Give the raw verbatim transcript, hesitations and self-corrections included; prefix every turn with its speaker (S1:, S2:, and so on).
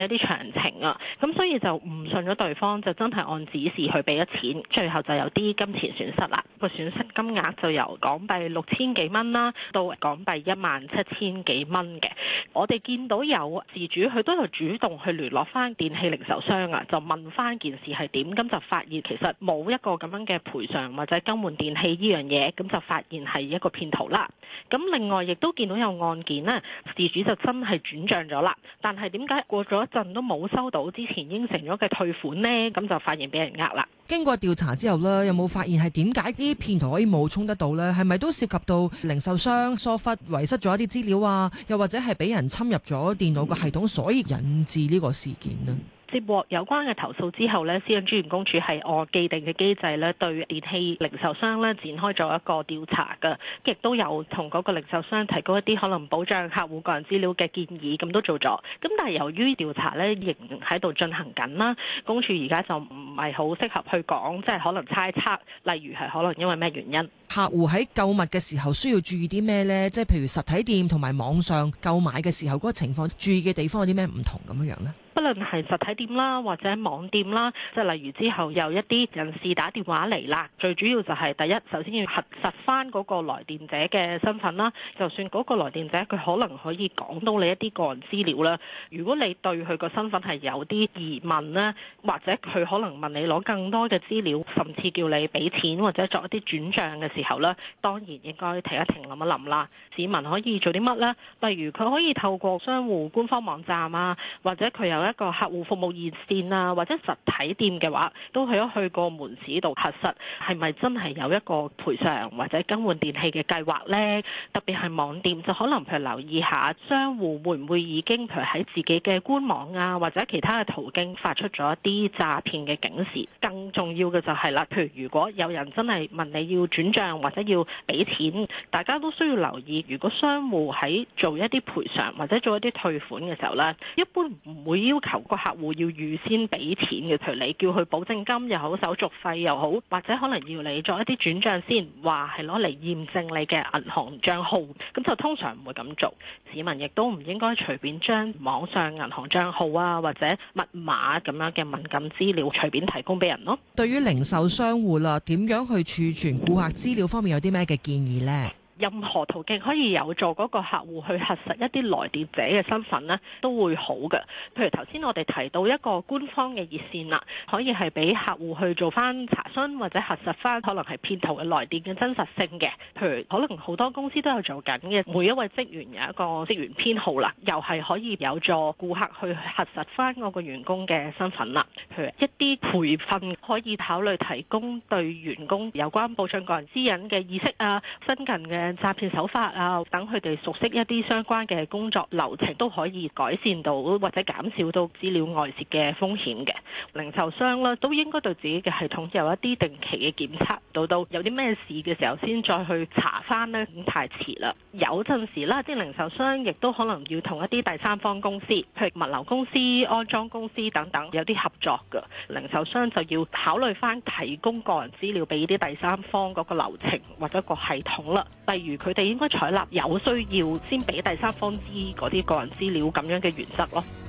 S1: 一啲詳情啊，咁所以就唔信咗對方，就真係按指示去俾咗錢，最後就有啲金錢損失啦。個損失金額就由港幣六千幾蚊啦，到港幣一萬七千幾蚊嘅。我哋見到有事主佢都有主動去聯絡翻電器零售商啊，就問翻件事係點，咁就發現其實冇一個咁樣嘅賠償或者更換電器呢樣嘢，咁就發現係一個騙徒啦。咁另外亦都見到有案件呢，事主就真係轉賬咗啦，但係點解過咗一陣都冇收到之前應承咗嘅退款呢？咁就發現俾人呃啦。
S2: 經過調查之後呢，有冇發現係點解啲騙徒可以冒充得到呢？係咪都涉及到零售商疏忽遺失咗一啲資料啊？又或者係俾人侵入咗電腦個系統，所以引致呢個事件呢？
S1: 接獲有關嘅投訴之後呢，私隱專員公署係按既定嘅機制呢，對電器零售商呢展開咗一個調查嘅，亦都有同嗰個零售商提供一啲可能保障客戶個人資料嘅建議，咁都做咗。咁但係由於調查呢仍然喺度進行緊啦，公署而家就唔係好適合去講，即係可能猜測，例如係可能因為咩原因。
S2: 客戶喺購物嘅時候需要注意啲咩呢？即係譬如實體店同埋網上購買嘅時候嗰個情況，注意嘅地方有啲咩唔同咁樣樣呢？
S1: 不論係實體店啦，或者網店啦，即係例如之後有一啲人士打電話嚟啦，最主要就係第一，首先要核實翻嗰個來電者嘅身份啦。就算嗰個來電者佢可能可以講到你一啲個人資料啦，如果你對佢個身份係有啲疑問呢，或者佢可能問你攞更多嘅資料，甚至叫你俾錢或者作一啲轉賬嘅時候呢，當然應該停一停諗一諗啦。市民可以做啲乜呢？例如佢可以透過商戶官方網站啊，或者佢有一個客戶服務熱線啊，或者實體店嘅話，都去咗去個門市度核實係咪真係有一個賠償或者更換電器嘅計劃呢？特別係網店就可能譬如留意下商戶會唔會已經譬如喺自己嘅官網啊，或者其他嘅途徑發出咗一啲詐騙嘅警示。更重要嘅就係啦，譬如如果有人真係問你要轉賬或者要俾錢，大家都需要留意，如果商戶喺做一啲賠償或者做一啲退款嘅時候呢，一般唔會要求個客戶要預先俾錢嘅，譬如你叫佢保證金又好，手續費又好，或者可能要你作一啲轉賬先，話係攞嚟驗證你嘅銀行帳號，咁就通常唔會咁做。市民亦都唔應該隨便將網上銀行帳號啊或者密碼咁樣嘅敏感資料隨便提供俾人咯。
S2: 對於零售商戶啦，點樣去儲存顧客資料方面有啲咩嘅建議呢？
S1: 任何途徑可以有助嗰個客戶去核實一啲來電者嘅身份呢，都會好嘅。譬如頭先我哋提到一個官方嘅熱線啦，可以係俾客戶去做翻查詢或者核實翻可能係騙徒嘅來電嘅真實性嘅。譬如可能好多公司都有做緊嘅，每一位職員有一個職員編號啦，又係可以有助顧客去核實翻嗰個員工嘅身份啦。譬如一啲培訓可以考慮提供對員工有關保障個人私隱嘅意識啊，新近嘅詐騙手法啊，等佢哋熟悉一啲相關嘅工作流程，都可以改善到或者減少到資料外泄嘅風險嘅。零售商啦，都應該對自己嘅系統有一啲定期嘅檢測，到到有啲咩事嘅時候先再去查翻呢，咁太遲啦。有陣時啦，啲零售商亦都可能要同一啲第三方公司，譬如物流公司、安裝公司等等，有啲合作嘅。零售商就要考慮翻提供個人資料俾啲第三方嗰個流程或者個系統啦。例如佢哋應該採納有需要先俾第三方知嗰啲個人資料咁樣嘅原則咯。